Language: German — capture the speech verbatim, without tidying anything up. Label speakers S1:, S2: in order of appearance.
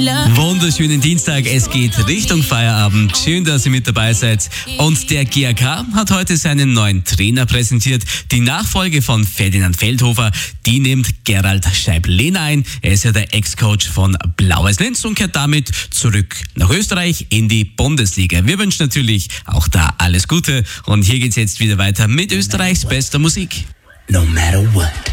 S1: Wunderschönen Dienstag, es geht Richtung Feierabend. Schön, dass ihr mit dabei seid. Und der G A K hat heute seinen neuen Trainer präsentiert. Die Nachfolge von Ferdinand Feldhofer, die nimmt Gerald Scheib-Lehner ein. Er ist ja der Ex-Coach von Blau-Weiß-Linz und kehrt damit zurück nach Österreich in die Bundesliga. Wir wünschen natürlich auch da alles Gute. Und hier geht's jetzt wieder weiter mit Österreichs bester Musik.
S2: No matter what.